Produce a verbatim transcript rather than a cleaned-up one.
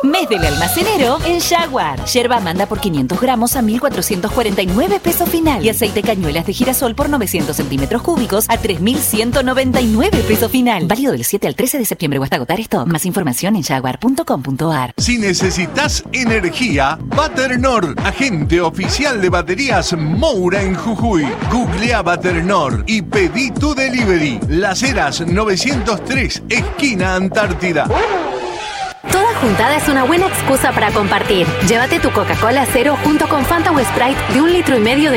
Mes del almacenero en Jaguar. Yerba Amanda por quinientos gramos a mil cuatrocientos cuarenta y nueve pesos final. Y aceite cañuelas de girasol por novecientos centímetros cúbicos a tres mil ciento noventa y nueve pesos final. Válido del siete al trece de septiembre o hasta agotar esto. Más información en jaguar punto com punto a r. Si necesitas energía, Baternor, agente oficial de baterías Moura en Jujuy. Googlea Baternor y pedí tu delivery. Las Heras novecientos tres, esquina Antártida. Toda juntada es una buena excusa para compartir. Llévate tu Coca-Cola cero junto con Fanta o Sprite de un litro y medio de